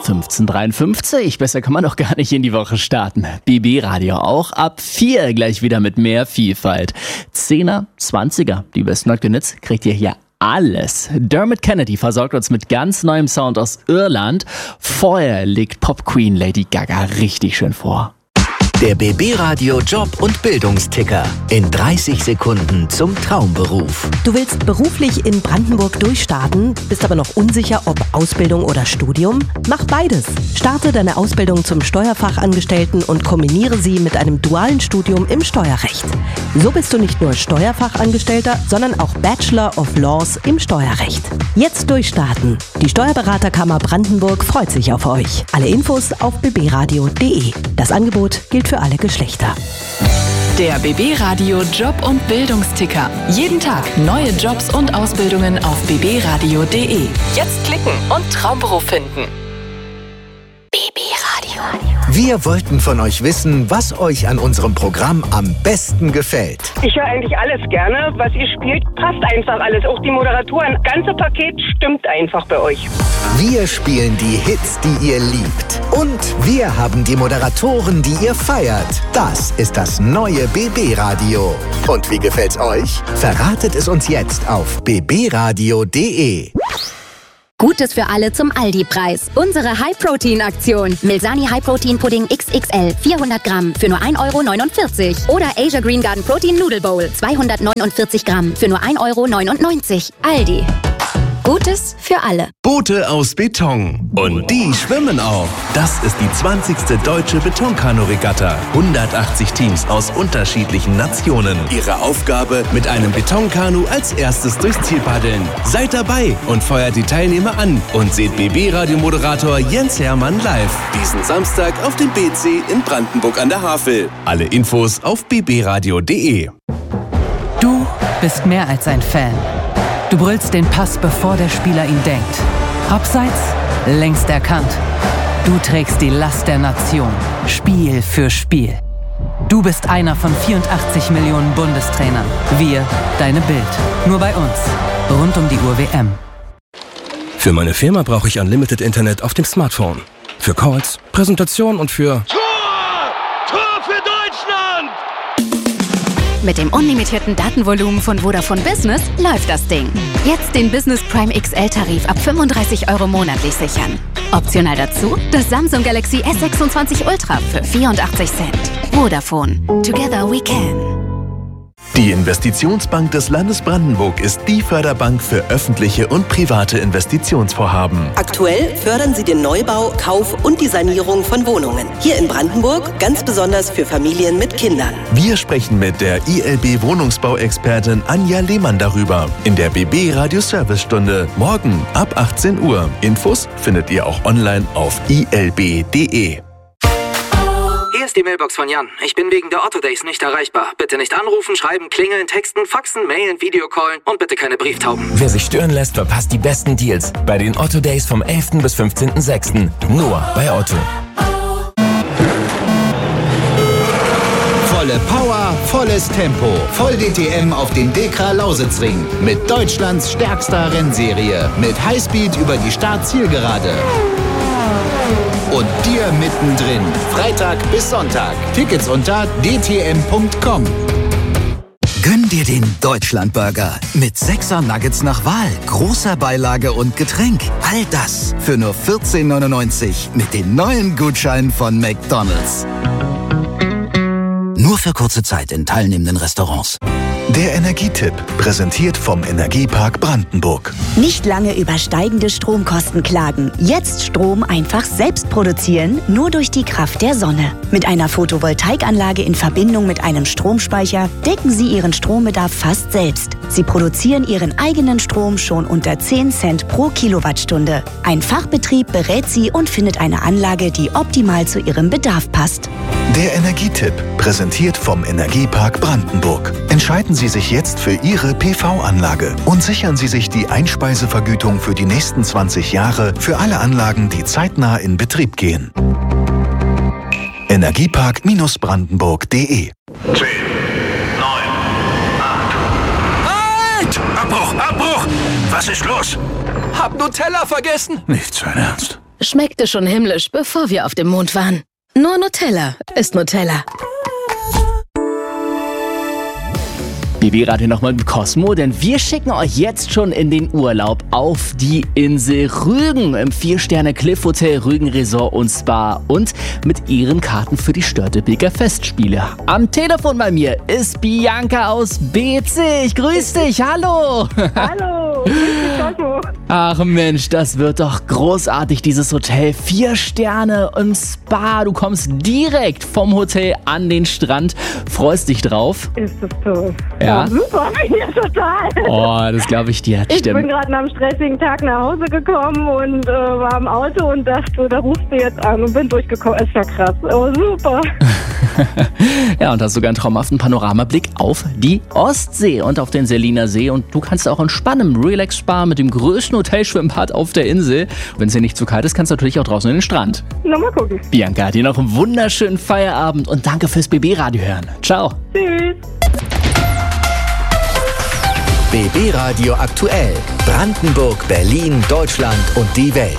15:53. Besser kann man doch gar nicht in die Woche starten. BB Radio auch ab 4 gleich wieder mit mehr Vielfalt. 10er, 20er, die besten Hits kriegt ihr hier alles. Dermot Kennedy versorgt uns mit ganz neuem Sound aus Irland. Vorher legt Pop Queen Lady Gaga richtig schön vor. Der BB Radio Job- und Bildungsticker. In 30 Sekunden zum Traumberuf. Du willst beruflich in Brandenburg durchstarten, bist aber noch unsicher, ob Ausbildung oder Studium? Mach beides. Starte deine Ausbildung zum Steuerfachangestellten und kombiniere sie mit einem dualen Studium im Steuerrecht. So bist du nicht nur Steuerfachangestellter, sondern auch Bachelor of Laws im Steuerrecht. Jetzt durchstarten. Die Steuerberaterkammer Brandenburg freut sich auf euch. Alle Infos auf bbradio.de. Das Angebot gilt für alle Geschlechter. Der BB Radio Job- und Bildungsticker. Jeden Tag neue Jobs und Ausbildungen auf bbradio.de. Jetzt klicken und Traumberuf finden. BB Radio. Wir wollten von euch wissen, was euch an unserem Programm am besten gefällt. Ich höre eigentlich alles gerne. Was ihr spielt, passt einfach alles. Auch die Moderatoren. Das ganze Paket stimmt einfach bei euch. Wir spielen die Hits, die ihr liebt. Und wir haben die Moderatoren, die ihr feiert. Das ist das neue BB Radio. Und wie gefällt's euch? Verratet es uns jetzt auf bbradio.de. Gutes für alle zum Aldi-Preis. Unsere High-Protein-Aktion. Milsani High-Protein-Pudding XXL 400 Gramm für nur 1,49 € oder Asia Green Garden Protein Noodle Bowl 249 Gramm für nur 1,99 €. Aldi. Gutes für alle. Boote aus Beton. Und die schwimmen auch. Das ist die 20. Deutsche Betonkanu-Regatta. 180 Teams aus unterschiedlichen Nationen. Ihre Aufgabe, mit einem Betonkanu als erstes durchs Ziel paddeln. Seid dabei und feuert die Teilnehmer an und seht BB-Radio-Moderator Jens Hermann live. Diesen Samstag auf dem BC in Brandenburg an der Havel. Alle Infos auf bbradio.de. Du bist mehr als ein Fan. Du brüllst den Pass, bevor der Spieler ihn denkt. Abseits, längst erkannt. Du trägst die Last der Nation, Spiel für Spiel. Du bist einer von 84 Millionen Bundestrainern. Wir, deine Bild. Nur bei uns. Rund um die Uhr WM. Für meine Firma brauche ich Unlimited Internet auf dem Smartphone. Für Calls, Präsentation und für... Tor für Deutschland! Mit dem unlimitierten Datenvolumen von Vodafone Business läuft das Ding. Jetzt den Business Prime XL-Tarif ab 35 € monatlich sichern. Optional dazu das Samsung Galaxy S26 Ultra für 84 Cent. Vodafone. Together we can. Die Investitionsbank des Landes Brandenburg ist die Förderbank für öffentliche und private Investitionsvorhaben. Aktuell fördern sie den Neubau, Kauf und die Sanierung von Wohnungen. Hier in Brandenburg ganz besonders für Familien mit Kindern. Wir sprechen mit der ILB Wohnungsbauexpertin Anja Lehmann darüber in der BB Radio Servicestunde morgen ab 18 Uhr. Infos findet ihr auch online auf ilb.de. Hier ist die Mailbox von Jan. Ich bin wegen der Otto Days nicht erreichbar. Bitte nicht anrufen, schreiben, klingeln, texten, faxen, mailen, Videocallen und bitte keine Brieftauben. Wer sich stören lässt, verpasst die besten Deals bei den Otto Days vom 11. bis 15.06. Nur bei Otto. Volle Power, volles Tempo. Voll DTM auf dem Dekra Lausitzring. Mit Deutschlands stärkster Rennserie. Mit Highspeed über die Start-Zielgerade. Und dir mittendrin. Freitag bis Sonntag. Tickets unter dtm.com. Gönn dir den Deutschlandburger mit 6er Nuggets nach Wahl, großer Beilage und Getränk. All das für nur 14,99 € mit dem neuen Gutschein von McDonald's. Nur für kurze Zeit in teilnehmenden Restaurants. Der Energietipp, präsentiert vom Energiepark Brandenburg. Nicht lange über steigende Stromkosten klagen. Jetzt Strom einfach selbst produzieren, nur durch die Kraft der Sonne. Mit einer Photovoltaikanlage in Verbindung mit einem Stromspeicher decken Sie Ihren Strombedarf fast selbst. Sie produzieren Ihren eigenen Strom schon unter 10 Cent pro Kilowattstunde. Ein Fachbetrieb berät Sie und findet eine Anlage, die optimal zu Ihrem Bedarf passt. Der Energietipp, präsentiert vom Energiepark Brandenburg. Entscheiden Sie sich jetzt für Ihre PV-Anlage und sichern Sie sich die Einspeisevergütung für die nächsten 20 Jahre für alle Anlagen, die zeitnah in Betrieb gehen. Energiepark-brandenburg.de. 10, 9, 8. Halt! Abbruch! Abbruch! Was ist los? Hab Nutella vergessen. Nicht sein Ernst. schmeckte schon himmlisch, bevor wir auf dem Mond waren. Nur Nutella ist Nutella. BB Radio nochmal mit Cosmo, denn wir schicken euch jetzt schon in den Urlaub auf die Insel Rügen im 4-Sterne-Cliff-Hotel Rügen Resort und Spa und mit ihren Karten für die Störtebeker Festspiele. Am Telefon bei mir ist Bianca aus BC. Grüß dich, hallo! Hallo, grüß dich, Cosmo. Ach Mensch, das wird doch großartig, dieses Hotel. 4 Sterne im Spa. Du kommst direkt vom Hotel an den Strand. Freust dich drauf? Ist das toll. Ja, super, ja, total. Oh, das glaube ich dir. Ich bin gerade nach einem stressigen Tag nach Hause gekommen und war im Auto und dachte, da rufst du jetzt an und bin durchgekommen. Ist ja krass, oh, super. Ja, und hast sogar einen traumhaften Panoramablick auf die Ostsee und auf den Seliner See. Und du kannst auch entspannen im Relax Spa mit dem größten Hotelschwimmbad auf der Insel. Wenn es hier nicht zu kalt ist, kannst du natürlich auch draußen in den Strand. Na, mal gucken. Bianca, dir noch einen wunderschönen Feierabend und danke fürs BB-Radio hören. Ciao. Tschüss. BB Radio aktuell. Brandenburg, Berlin, Deutschland und die Welt.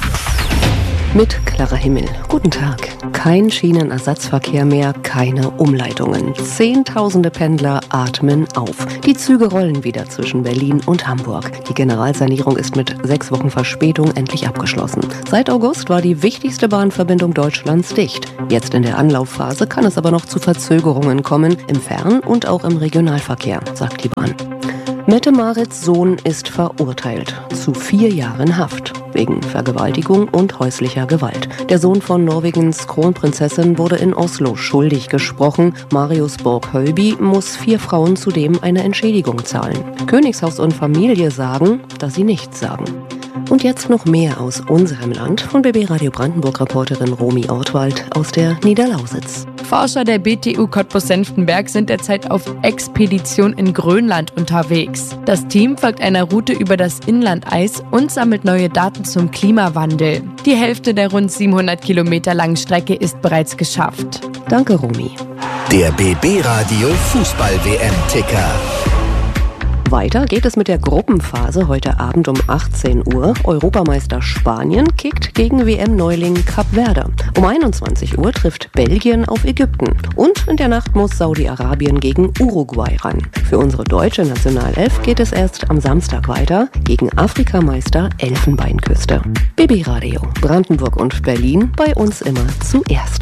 Mit klarer Himmel. Guten Tag. Kein Schienenersatzverkehr mehr, keine Umleitungen. Zehntausende Pendler atmen auf. Die Züge rollen wieder zwischen Berlin und Hamburg. Die Generalsanierung ist mit 6 Wochen Verspätung endlich abgeschlossen. Seit August war die wichtigste Bahnverbindung Deutschlands dicht. Jetzt in der Anlaufphase kann es aber noch zu Verzögerungen kommen, im Fern- und auch im Regionalverkehr, sagt die Bahn. Mette-Marits Sohn ist verurteilt zu 4 Jahren Haft wegen Vergewaltigung und häuslicher Gewalt. Der Sohn von Norwegens Kronprinzessin wurde in Oslo schuldig gesprochen. Marius Borg-Hölby muss 4 Frauen zudem eine Entschädigung zahlen. Königshaus und Familie sagen, dass sie nichts sagen. Und jetzt noch mehr aus unserem Land von BB Radio Brandenburg-Reporterin Romy Ortwald aus der Niederlausitz. Forscher der BTU Cottbus-Senftenberg sind derzeit auf Expedition in Grönland unterwegs. Das Team folgt einer Route über das Inlandeis und sammelt neue Daten zum Klimawandel. Die Hälfte der rund 700 Kilometer langen Strecke ist bereits geschafft. Danke, Romy. Der BB Radio Fußball-WM-Ticker. Weiter geht es mit der Gruppenphase heute Abend um 18 Uhr. Europameister Spanien kickt gegen WM-Neuling Kap Verde. Um 21 Uhr trifft Belgien auf Ägypten. Und in der Nacht muss Saudi-Arabien gegen Uruguay ran. Für unsere deutsche Nationalelf geht es erst am Samstag weiter gegen Afrikameister Elfenbeinküste. BB Radio, Brandenburg und Berlin, bei uns immer zuerst.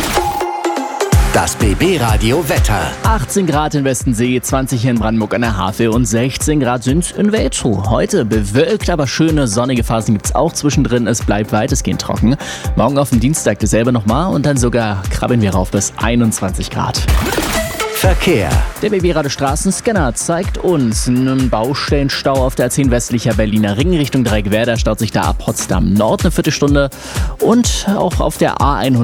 Das BB Radio Wetter. 18 Grad in Westensee, 20 hier in Brandenburg an der Havel und 16 Grad sind in Welzow. Heute bewölkt, aber schöne sonnige Phasen gibt es auch zwischendrin. Es bleibt weitestgehend trocken. Morgen auf dem Dienstag dasselbe nochmal und dann sogar krabbeln wir rauf bis 21 Grad. Verkehr. Der BB Radio Straßenscanner zeigt uns einen Baustellenstau auf der A10 westlicher Berliner Ring Richtung Dreieckwerder. Staut sich da ab Potsdam Nord eine Viertelstunde. Und auch auf der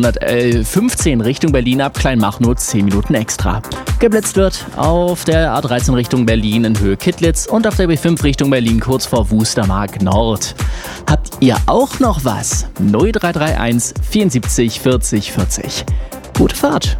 A115 Richtung Berlin ab Kleinmachnow 10 Minuten extra. Geblitzt wird auf der A13 Richtung Berlin in Höhe Kittlitz und auf der B5 Richtung Berlin kurz vor Wustermark Nord. Habt ihr auch noch was? 0331 74 40 40. Gute Fahrt.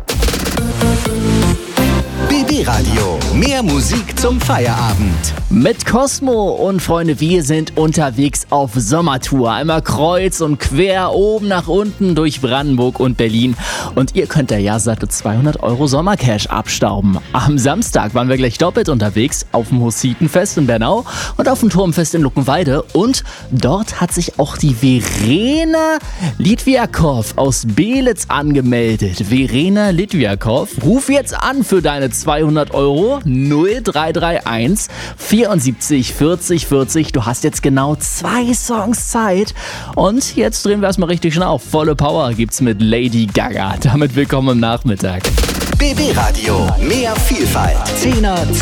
BB Radio, mehr Musik zum Feierabend. Mit Cosmo und Freunde, wir sind unterwegs auf Sommertour. Einmal kreuz und quer, oben nach unten durch Brandenburg und Berlin. Und ihr könnt ja satte 200 € Sommercash abstauben. Am Samstag waren wir gleich doppelt unterwegs auf dem Hussitenfest in Bernau und auf dem Turmfest in Luckenwalde. Und dort hat sich auch die Verena Litviakov aus Belitz angemeldet. Verena Litviakov, ruf jetzt an für deine 200 € 0331 74 40 40. Du hast jetzt genau 2 Songs Zeit. Und jetzt drehen wir erstmal richtig schnell auf. Volle Power gibt's mit Lady Gaga. Damit willkommen am Nachmittag. BB Radio, mehr Vielfalt. 10er,